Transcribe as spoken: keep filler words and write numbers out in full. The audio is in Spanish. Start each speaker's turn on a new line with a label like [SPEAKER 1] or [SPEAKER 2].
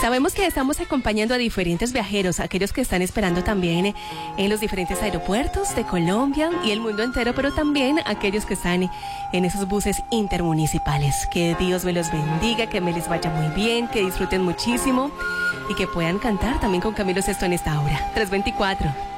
[SPEAKER 1] Sabemos que estamos acompañando a diferentes viajeros, aquellos que están esperando también en los diferentes aeropuertos de Colombia y el mundo entero, pero también aquellos que están en esos buses intermunicipales. Que Dios me los bendiga, que me les vaya muy bien, que disfruten muchísimo y que puedan cantar también con Camilo Sesto en esta hora. tres veinticuatro.